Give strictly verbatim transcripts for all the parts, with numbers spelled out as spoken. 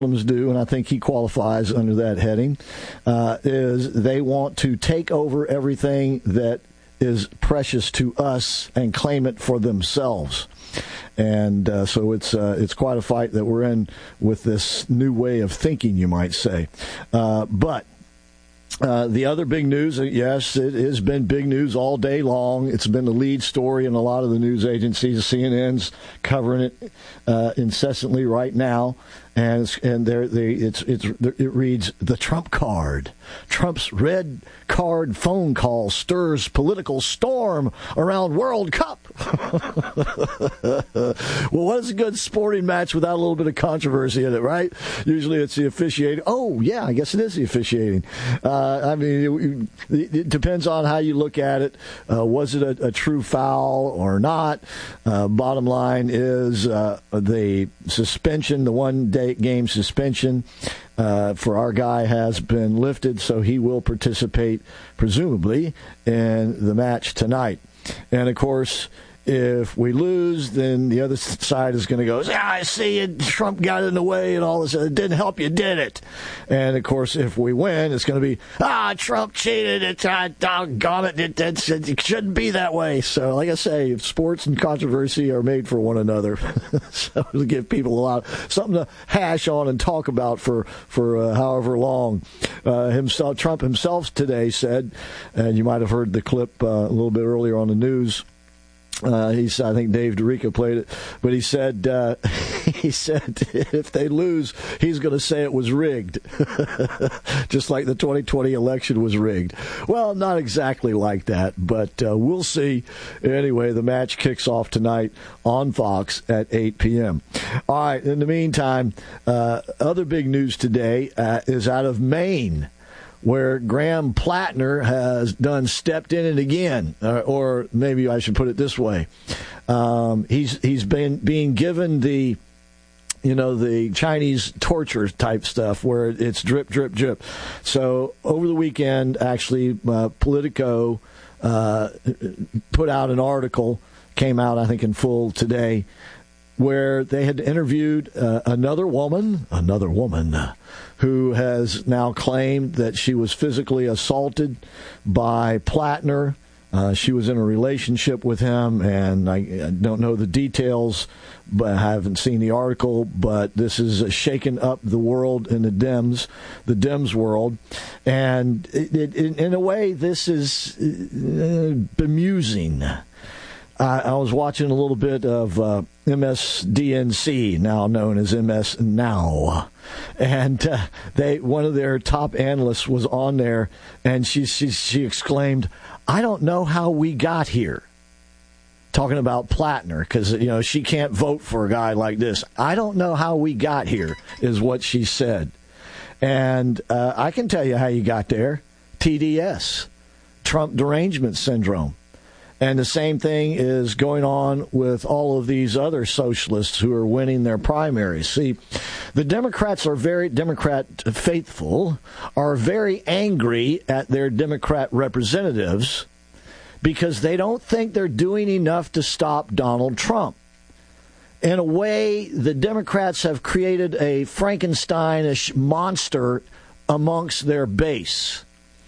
do, and I think he qualifies under that heading, uh, is they want to take over everything that is precious to us and claim it for themselves. And uh, so it's uh, it's quite a fight that we're in with this new way of thinking, you might say. Uh, but Uh, the other big news, yes, it has been big news all day long. It's been the lead story in a lot of the news agencies. C N N's covering it uh, incessantly right now, and it's, and there they it's it's it reads the Trump card. Trump's red card phone call stirs political storm around World Cup. Well, what is a good sporting match without a little bit of controversy in it, right? Usually it's the officiating. Oh, yeah, I guess it is the officiating. Uh, I mean, it, it depends on how you look at it. Uh, was it a, a true foul or not? Uh, bottom line is uh, the suspension, the one-day game suspension uh, for our guy has been lifted, so he will participate, presumably, in the match tonight. And, of course, if we lose, then the other side is going to go, yeah, I see it, Trump got in the way and all this. It didn't help you, did it? And, of course, if we win, it's going to be, ah, Trump cheated. It, uh, doggone it. It, it, it shouldn't be that way. So, like I say, sports and controversy are made for one another. So it'll give people a lot, something to hash on and talk about for, for uh, however long. Uh, himself, Trump himself today said, and you might have heard the clip uh, a little bit earlier on the news, Uh, he's, I think Dave DeRica played it, but he said, uh, he said if they lose, he's going to say it was rigged, just like the twenty twenty election was rigged. Well, not exactly like that, but uh, we'll see. Anyway, the match kicks off tonight on Fox at eight p.m. All right, in the meantime, uh, other big news today uh, is out of Maine, where Graham Plattner has done stepped in it again, uh, or maybe I should put it this way: um, he's he's been being given the, you know, the Chinese torture type stuff where it's drip, drip, drip. So over the weekend, actually, uh, Politico uh, put out an article, came out I think in full today, where they had interviewed uh, another woman, another woman, uh, who has now claimed that she was physically assaulted by Plattner. Uh, she was in a relationship with him, and I, I don't know the details, but I haven't seen the article, but this is shaking up the world in the Dems, the Dems world. And it, it, in a way, this is uh, bemusing. I was watching a little bit of uh, M S D N C, now known as M S Now, and uh, they one of their top analysts was on there, and she, she she exclaimed, "I don't know how we got here." Talking about Plattner, because you know she can't vote for a guy like this. I don't know how we got here, is what she said, and uh, I can tell you how you got there: T D S, Trump derangement syndrome. And the same thing is going on with all of these other socialists who are winning their primaries. See, the Democrats are very Democrat faithful, are very angry at their Democrat representatives because they don't think they're doing enough to stop Donald Trump. In a way, the Democrats have created a Frankensteinish monster amongst their base,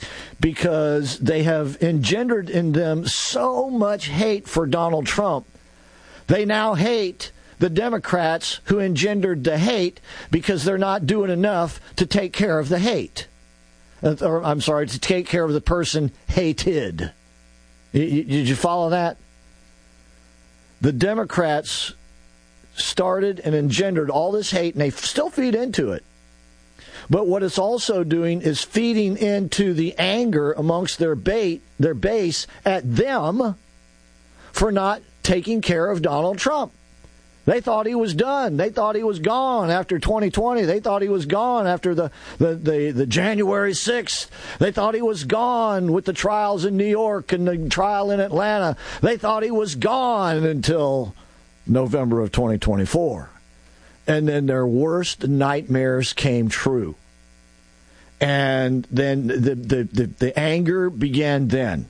because they have engendered in them so much hate for Donald Trump. They now hate the Democrats who engendered the hate because they're not doing enough to take care of the hate. Or, I'm sorry, to take care of the person hated. Did you follow that? The Democrats started and engendered all this hate, and they still feed into it. But what it's also doing is feeding into the anger amongst their bait, their base at them for not taking care of Donald Trump. They thought he was done. They thought he was gone after twenty twenty. They thought he was gone after the, the, the, the January sixth. They thought he was gone with the trials in New York and the trial in Atlanta. They thought he was gone until November of twenty twenty-four. And then their worst nightmares came true. And then the, the, the, the anger began then.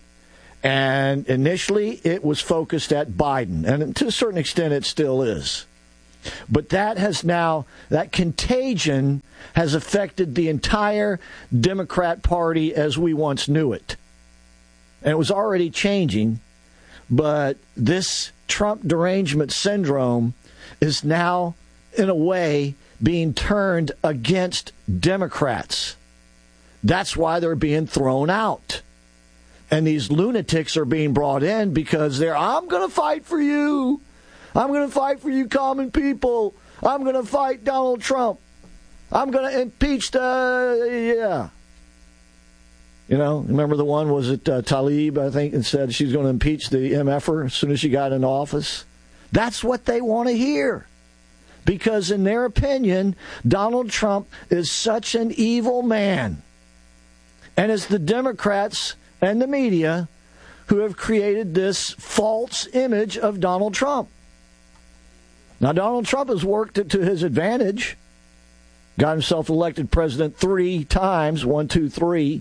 And initially it was focused at Biden. And to a certain extent it still is. But that has now, that contagion has affected the entire Democrat Party as we once knew it. And it was already changing, but this Trump derangement syndrome is now, in a way, being turned against Democrats. That's why they're being thrown out. And these lunatics are being brought in because they're, I'm going to fight for you. I'm going to fight for you common people. I'm going to fight Donald Trump. I'm going to impeach the, yeah. You know, remember the one, was it uh, Tlaib, I think, and said she's going to impeach the M F-er as soon as she got in office? That's what they want to hear. Because in their opinion, Donald Trump is such an evil man. And it's the Democrats and the media who have created this false image of Donald Trump. Now, Donald Trump has worked it to his advantage. Got himself elected president three times, one, two, three.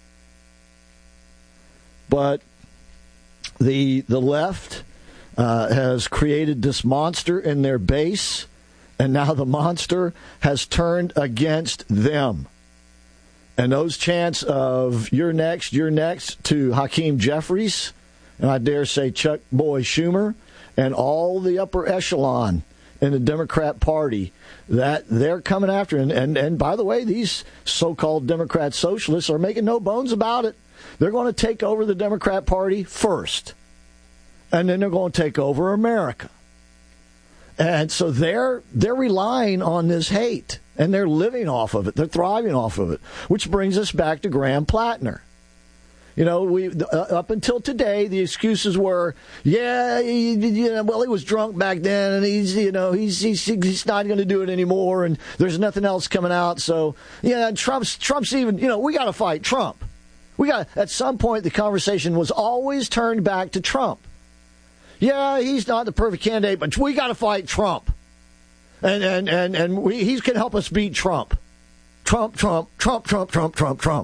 But the the left uh, has created this monster in their base, and now the monster has turned against them. And those chants of you're next, you're next to Hakeem Jeffries, and I dare say Chuck Boy Schumer, and all the upper echelon in the Democrat Party, that they're coming after. And, and, and by the way, these so-called Democrat socialists are making no bones about it. They're going to take over the Democrat Party first, and then they're going to take over America. And so they're they're relying on this hate, and they're living off of it. They're thriving off of it, which brings us back to Graham Plattner. You know, we uh, up until today, the excuses were, yeah, he, you know, well, he was drunk back then, and he's, you know, he's he's, he's not going to do it anymore, and there's nothing else coming out. So, yeah, Trump's Trump's even, you know, we got to fight Trump. We got at some point the conversation was always turned back to Trump. Yeah, he's not the perfect candidate, but we got to fight Trump, and and and and we, he can help us beat Trump. Trump, Trump, Trump, Trump, Trump, Trump, Trump.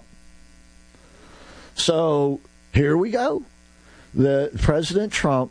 So here we go. The President Trump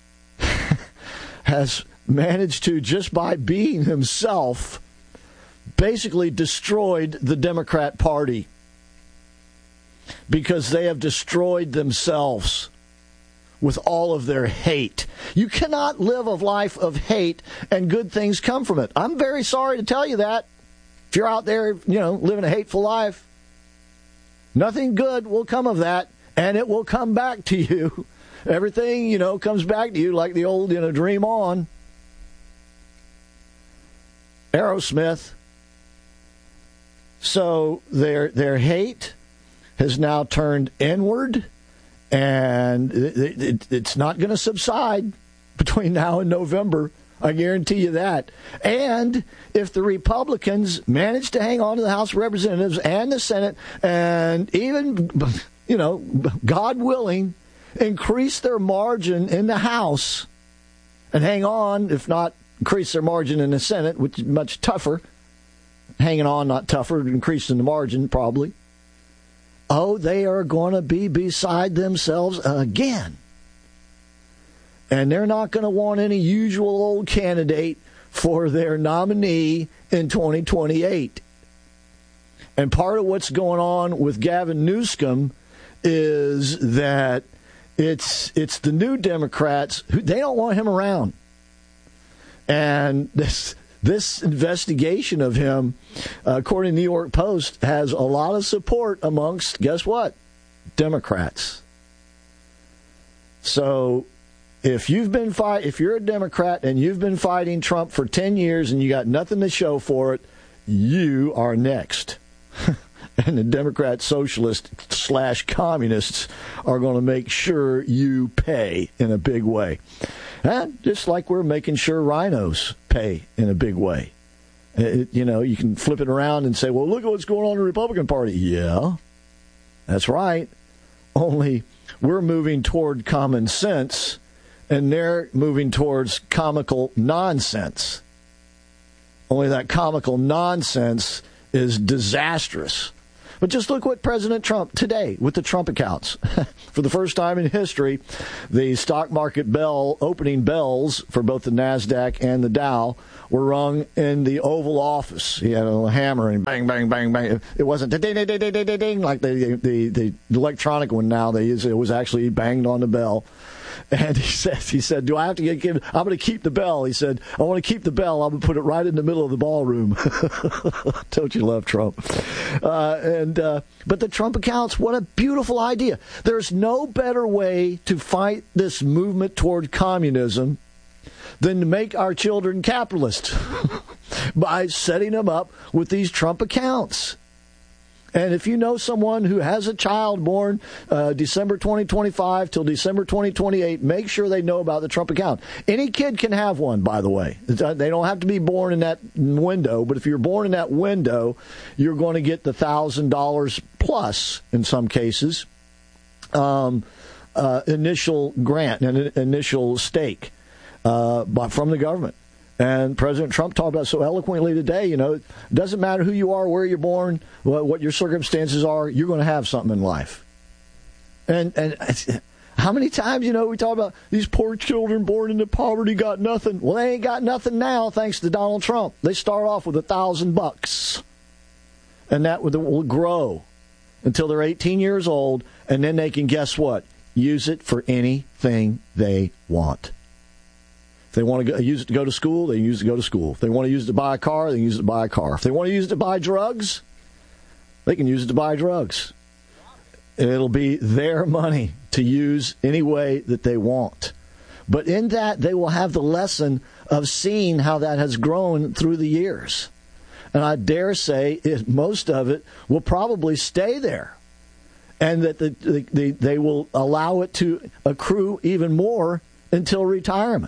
has managed to, just by being himself, basically destroyed the Democrat Party, because they have destroyed themselves with all of their hate. You cannot live a life of hate and good things come from it. I'm very sorry to tell you that. If you're out there, you know, living a hateful life, nothing good will come of that, and it will come back to you. Everything, you know, comes back to you like the old, you know, Dream On. Aerosmith. So their their hate has now turned inward, and it, it, it's not going to subside between now and November. I guarantee you that. And if the Republicans manage to hang on to the House of Representatives and the Senate, and even, you know, God willing, increase their margin in the House and hang on, if not increase their margin in the Senate, which is much tougher. Hanging on, not tougher, increasing the margin probably. Oh, they are going to be beside themselves again. And they're not going to want any usual old candidate for their nominee in twenty twenty-eight. And part of what's going on with Gavin Newsom is that it's it's the new Democrats who, they don't want him around. And this this investigation of him, uh, according to the New York Post, has a lot of support amongst, guess what? Democrats. So if you've been fight, if you're a Democrat and you've been fighting Trump for ten years and you got nothing to show for it, you are next. And the Democrat socialists slash communists are going to make sure you pay in a big way. And just like we're making sure rhinos pay in a big way. It, you know, you can flip it around and say, well, look at what's going on in the Republican Party. Yeah, that's right. Only we're moving toward common sense, and they're moving towards comical nonsense. Only that comical nonsense is disastrous. But just look what President Trump today with the Trump accounts. For the first time in history, the stock market bell opening bells for both the NASDAQ and the Dow were rung in the Oval Office. He had a hammer and bang, bang, bang, bang. It wasn't ding, ding, ding, ding, ding, ding, like the, the, the electronic one now. They use. It was actually he banged on the bell. And he said, he said, do I have to get, give, I'm going to keep the bell. He said, I want to keep the bell. I'm going to put it right in the middle of the ballroom. Don't you love Trump? Uh, and uh, But the Trump accounts, what a beautiful idea. There's no better way to fight this movement toward communism than to make our children capitalist by setting them up with these Trump accounts. And if you know someone who has a child born uh, December twenty twenty-five till December twenty twenty-eight, make sure they know about the Trump account. Any kid can have one, by the way. They don't have to be born in that window, but if you're born in that window, you're going to get the one thousand dollars plus, in some cases, um, uh, initial grant, an initial stake uh, by, from the government. And President Trump talked about so eloquently today, you know, it doesn't matter who you are, where you're born, what, what your circumstances are, you're going to have something in life. And and how many times, you know, we talk about these poor children born into poverty got nothing. Well, they ain't got nothing now thanks to Donald Trump. They start off with a thousand bucks. And that will grow until they're eighteen years old. And then they can, guess what? Use it for anything they want. If they want to go, use it to go to school, they can use it to go to school. If they want to use it to buy a car, they can use it to buy a car. If they want to use it to buy drugs, they can use it to buy drugs. It'll be their money to use any way that they want. But in that, they will have the lesson of seeing how that has grown through the years. And I dare say it, most of it will probably stay there. And that the, the, the, they will allow it to accrue even more until retirement.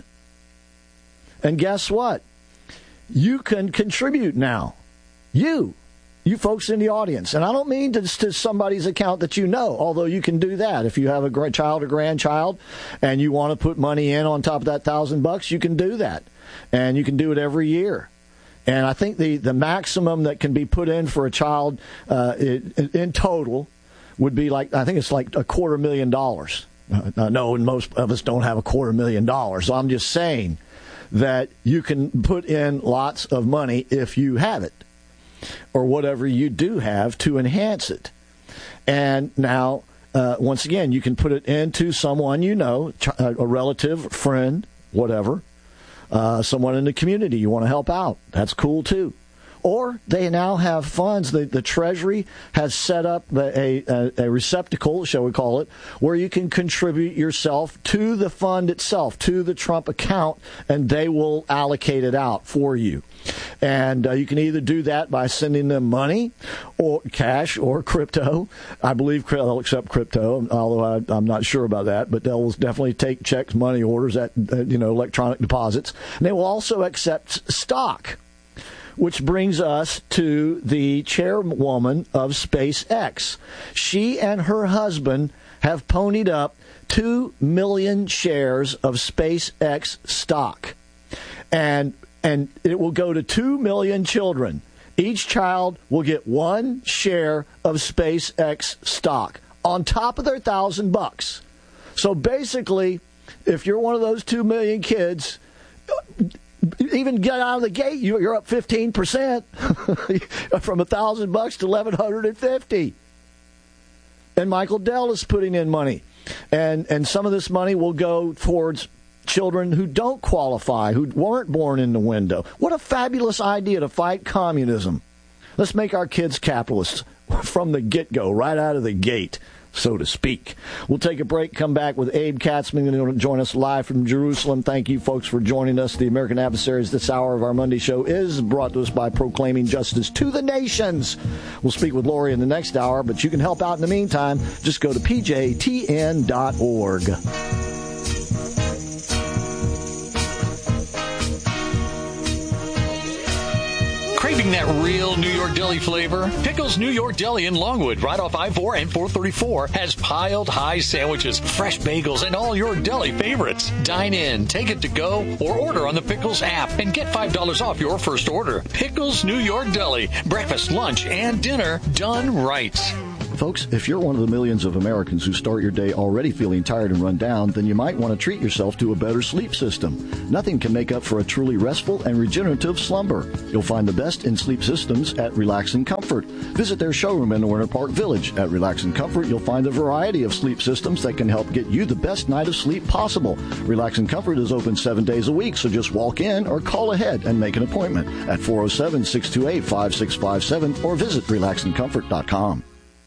And guess what? You can contribute now. You. You folks in the audience. And I don't mean to, to somebody's account that you know, although you can do that. If you have a child or grandchild and you want to put money in on top of that thousand bucks, you can do that. And you can do it every year. And I think the, the maximum that can be put in for a child uh, in, in total would be like, I think it's like a quarter million dollars. Uh, no, most of us don't have a quarter million dollars. So I'm just saying that you can put in lots of money if you have it, or whatever you do have to enhance it. And now, uh, once again, you can put it into someone you know, a relative, friend, whatever, uh, someone in the community you want to help out. That's cool, too. Or they now have funds. The, the Treasury has set up a, a, a receptacle, shall we call it, where you can contribute yourself to the fund itself, to the Trump account, and they will allocate it out for you. And uh, you can either do that by sending them money or cash or crypto. I believe they'll accept crypto, although I, I'm not sure about that. But they'll definitely take checks, money orders, at uh, you know electronic deposits. And they will also accept stock. Which brings us to the chairwoman of SpaceX. She and her husband have ponied up two million shares of SpaceX stock. And and it will go to two million children. Each child will get one share of SpaceX stock on top of their thousand bucks. So basically, if you're one of those two million kids, even get out of the gate, you're up fifteen percent from a thousand bucks to eleven hundred and fifty. And Michael Dell is putting in money, and and some of this money will go towards children who don't qualify, who weren't born in the window. What a fabulous idea to fight communism. Let's make our kids capitalists from the get-go, right out of the gate, so to speak. We'll take a break, come back with Abe Katzman, going to join us live from Jerusalem. Thank you, folks, for joining us. The American Adversaries, this hour of our Monday show, is brought to us by Proclaiming Justice to the Nations. We'll speak with Lori in the next hour, but you can help out in the meantime. Just go to P J T N dot org. Craving that real New York deli flavor? Pickles New York Deli in Longwood, right off I four and four thirty-four, has piled high sandwiches, fresh bagels, and all your deli favorites. Dine in, take it to go, or order on the Pickles app and get five dollars off your first order. Pickles New York Deli. Breakfast, lunch, and dinner done right. Folks, if you're one of the millions of Americans who start your day already feeling tired and run down, then you might want to treat yourself to a better sleep system. Nothing can make up for a truly restful and regenerative slumber. You'll find the best in sleep systems at Relax and Comfort. Visit their showroom in Winter Park Village. At Relax and Comfort, you'll find a variety of sleep systems that can help get you the best night of sleep possible. Relax and Comfort is open seven days a week, so just walk in or call ahead and make an appointment at four oh seven, six two eight, five six five seven or visit relax and comfort dot com.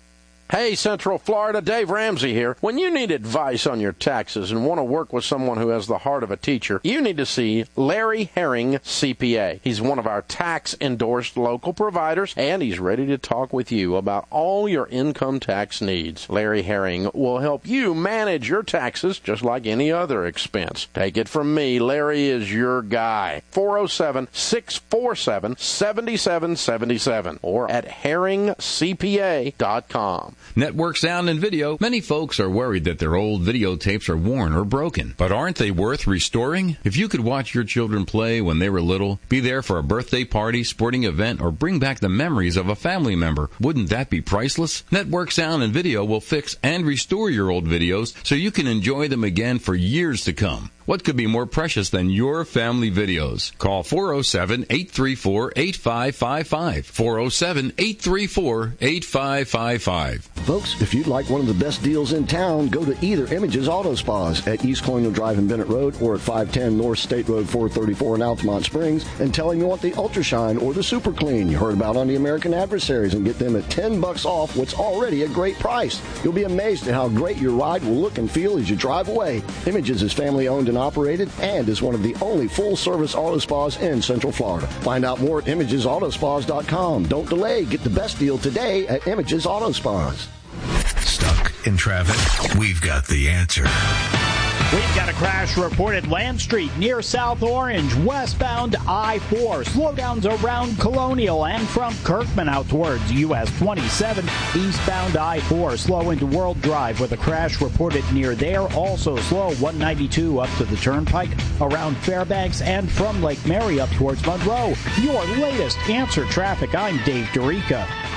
Hey, Central Florida, Dave Ramsey here. When you need advice on your taxes and want to work with someone who has the heart of a teacher, you need to see Larry Herring, C P A. He's one of our tax-endorsed local providers, and he's ready to talk with you about all your income tax needs. Larry Herring will help you manage your taxes just like any other expense. Take it from me, Larry is your guy. four oh seven, six four seven, seven seven seven seven or at herring c p a dot com. Network Sound and Video. Many folks are worried that their old videotapes are worn or broken. But aren't they worth restoring? If you could watch your children play when they were little, be there for a birthday party, sporting event, or bring back the memories of a family member, wouldn't that be priceless? Network Sound and Video will fix and restore your old videos so you can enjoy them again for years to come. What could be more precious than your family videos? Call four oh seven, eight three four, eight five five five. four oh seven, eight three four, eight five five five. Folks, if you'd like one of the best deals in town, go to either Images Auto Spas at East Colonial Drive in Bennett Road or at five ten North State Road four thirty-four in Altamont Springs and tell them you want the Ultra Shine or the Super Clean you heard about on the American Adversaries and get them at ten bucks off what's already a great price. You'll be amazed at how great your ride will look and feel as you drive away. Images is family owned and operated and is one of the only full-service auto spas in Central Florida. Find out more at images auto spas dot com. Don't delay. Get the best deal today at Images Auto Spas. Stuck in traffic? We've got the answer. We've got a crash report at Land Street near South Orange, westbound I four. Slowdowns around Colonial and from Kirkman out towards U S twenty-seven. Eastbound I four, slow into World Drive with a crash reported near there. Also slow one ninety-two up to the Turnpike around Fairbanks and from Lake Mary up towards Monroe. Your latest Answer Traffic, I'm Dave Dorica.